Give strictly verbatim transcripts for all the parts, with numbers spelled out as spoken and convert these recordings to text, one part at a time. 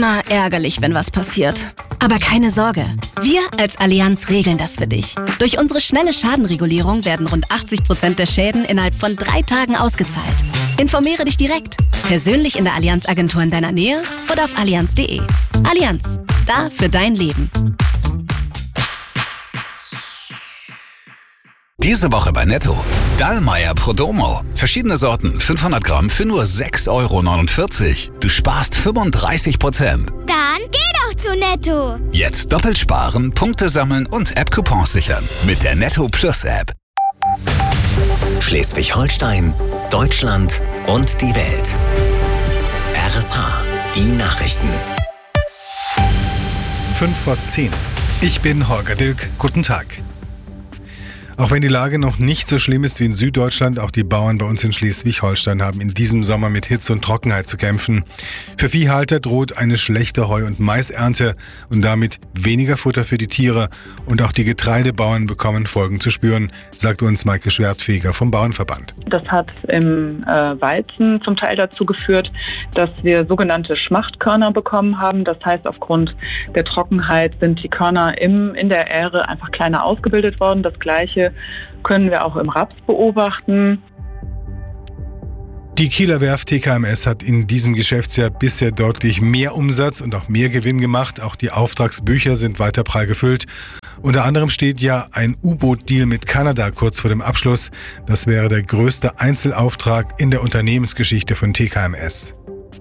immer ärgerlich, wenn was passiert. Aber keine Sorge, wir als Allianz regeln das für dich. Durch unsere schnelle Schadenregulierung werden rund achtzig Prozent der Schäden innerhalb von drei Tagen ausgezahlt. Informiere dich direkt, persönlich in der Allianz-Agentur in deiner Nähe oder auf allianz punkt de. Allianz, da für dein Leben. Diese Woche bei Netto. Dallmayr Prodomo. Verschiedene Sorten, fünfhundert Gramm für nur sechs Euro neunundvierzig. Du sparst fünfunddreißig Prozent. Dann geh doch zu Netto. Jetzt doppelt sparen, Punkte sammeln und App-Coupons sichern. Mit der Netto Plus App. Schleswig-Holstein, Deutschland und die Welt. R S H, die Nachrichten. Fünf vor zehn. Ich bin Holger Dilk. Guten Tag. Auch wenn die Lage noch nicht so schlimm ist wie in Süddeutschland, auch die Bauern bei uns in Schleswig-Holstein haben in diesem Sommer mit Hitze und Trockenheit zu kämpfen. Für Viehhalter droht eine schlechte Heu- und Maisernte und damit weniger Futter für die Tiere. Und auch die Getreidebauern bekommen Folgen zu spüren, sagt uns Maike Schwertfeger vom Bauernverband. Das hat im äh, Weizen zum Teil dazu geführt, dass wir sogenannte Schmachtkörner bekommen haben. Das heißt, aufgrund der Trockenheit sind die Körner im, in der Ähre einfach kleiner ausgebildet worden. Das Gleiche können wir auch im Raps beobachten. Die Kieler Werft T K M S hat in diesem Geschäftsjahr bisher deutlich mehr Umsatz und auch mehr Gewinn gemacht. Auch die Auftragsbücher sind weiter prall gefüllt. Unter anderem steht ja ein U-Boot-Deal mit Kanada kurz vor dem Abschluss. Das wäre der größte Einzelauftrag in der Unternehmensgeschichte von T K M S.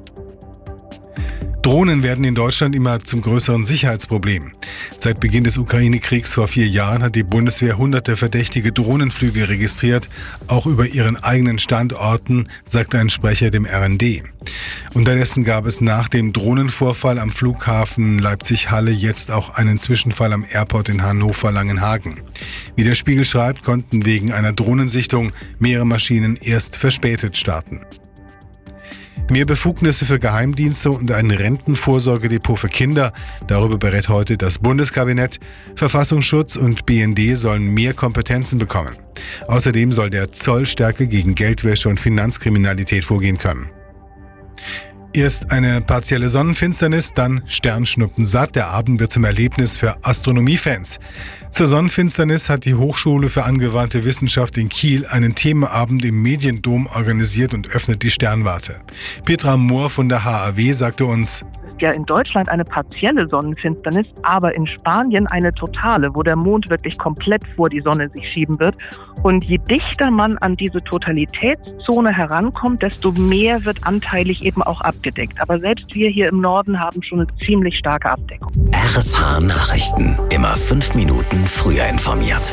Drohnen werden in Deutschland immer zum größeren Sicherheitsproblem. Seit Beginn des Ukraine-Kriegs vor vier Jahren hat die Bundeswehr hunderte verdächtige Drohnenflüge registriert, auch über ihren eigenen Standorten, sagte ein Sprecher dem R N D. Unterdessen gab es nach dem Drohnenvorfall am Flughafen Leipzig-Halle jetzt auch einen Zwischenfall am Airport in Hannover-Langenhagen. Wie der Spiegel schreibt, konnten wegen einer Drohnensichtung mehrere Maschinen erst verspätet starten. Mehr Befugnisse für Geheimdienste und ein Rentenvorsorgedepot für Kinder. Darüber berät heute das Bundeskabinett. Verfassungsschutz und B N D sollen mehr Kompetenzen bekommen. Außerdem soll der Zoll stärker gegen Geldwäsche und Finanzkriminalität vorgehen können. Erst eine partielle Sonnenfinsternis, dann Sternschnuppensatt. Der Abend wird zum Erlebnis für Astronomiefans. Zur Sonnenfinsternis hat die Hochschule für angewandte Wissenschaft in Kiel einen Themenabend im Mediendom organisiert und öffnet die Sternwarte. Petra Mohr von der H A W sagte uns: Ja, in Deutschland eine partielle Sonnenfinsternis, aber in Spanien eine totale, wo der Mond wirklich komplett vor die Sonne sich schieben wird. Und je dichter man an diese Totalitätszone herankommt, desto mehr wird anteilig eben auch abgedeckt. Aber selbst wir hier im Norden haben schon eine ziemlich starke Abdeckung. R S H Nachrichten. Immer fünf Minuten früher informiert.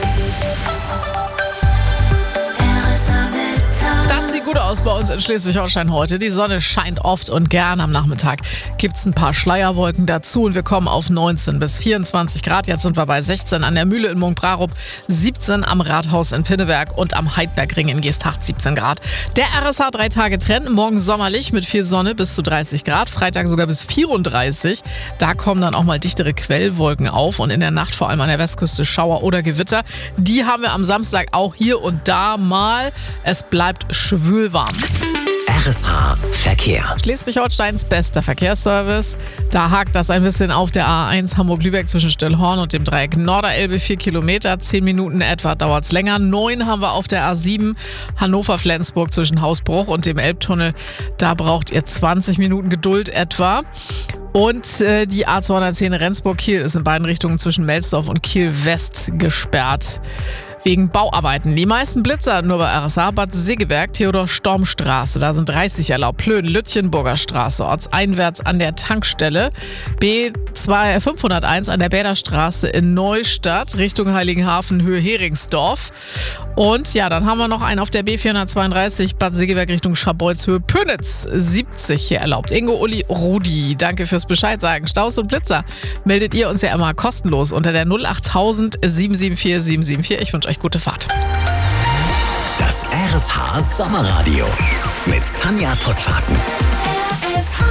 Das sieht gut aus bei uns in Schleswig-Holstein heute. Die Sonne scheint oft und gern. Am Nachmittag gibt es ein paar Schleierwolken dazu und wir kommen auf neunzehn bis vierundzwanzig Grad. Jetzt sind wir bei sechzehn an der Mühle in Munkbrarup, siebzehn am Rathaus in Pinneberg und am Heidbergring in Geesthacht siebzehn Grad. Der R S H drei Tage Trend, morgen sommerlich mit viel Sonne bis zu dreißig Grad, Freitag sogar bis vierunddreißig. Da kommen dann auch mal dichtere Quellwolken auf und in der Nacht vor allem an der Westküste Schauer oder Gewitter. Die haben wir am Samstag auch hier und da mal. Es bleibt schwülwarm. R S H Verkehr. Schleswig-Holsteins bester Verkehrsservice. Da hakt das ein bisschen auf der A eins Hamburg-Lübeck zwischen Stillhorn und dem Dreieck Norderelbe. Vier Kilometer, zehn Minuten etwa dauert es länger. Neun haben wir auf der A sieben Hannover-Flensburg zwischen Hausbruch und dem Elbtunnel. Da braucht ihr zwanzig Minuten Geduld etwa. Und äh, die A zweihundertzehn Rendsburg-Kiel ist in beiden Richtungen zwischen Melsdorf und Kiel-West gesperrt. Wegen Bauarbeiten. Die meisten Blitzer nur bei R S H, Bad Segeberg, Theodor-Storm-Straße. Da sind dreißig erlaubt. Plön, Lütjenburger Straße, ortseinwärts an der Tankstelle. B fünfhunderteins an der Bäderstraße in Neustadt, Richtung Heiligenhafen, Höhe Heringsdorf. Und ja, dann haben wir noch einen auf der B vierhundertzweiunddreißig, Bad Segeberg Richtung Scharbeutz, Höhe Pönitz, siebzig hier erlaubt. Ingo, Uli, Rudi, danke fürs Bescheid sagen. Staus und Blitzer meldet ihr uns ja immer kostenlos unter der null achttausend sieben sieben vier sieben sieben vier. Ich wünsche euch gute Fahrt. Das R S H Sommerradio mit Tanja Tottfaten. Ja, schön mit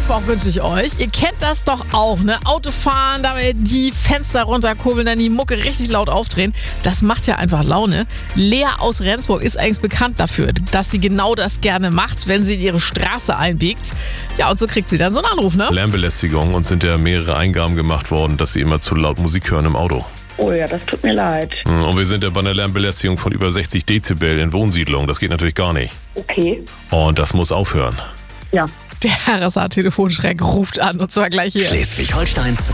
Lernbauch wünsche ich euch. Ihr kennt das doch auch, ne? Autofahren, damit die Fenster runterkurbeln, dann die Mucke richtig laut aufdrehen. Das macht ja einfach Laune. Lea aus Rendsburg ist eigentlich bekannt dafür, dass sie genau das gerne macht, wenn sie in ihre Straße einbiegt. Ja, und so kriegt sie dann so einen Anruf, ne? Lärmbelästigung, uns sind ja mehrere Eingaben gemacht worden, dass sie immer zu laut Musik hören im Auto. Oh ja, das tut mir leid. Und wir sind ja bei einer Lärmbelästigung von über sechzig Dezibel in Wohnsiedlungen. Das geht natürlich gar nicht. Okay. Und das muss aufhören. Ja. Der R S A-Telefonschreck ruft an und zwar gleich hier. Schleswig-Holsteins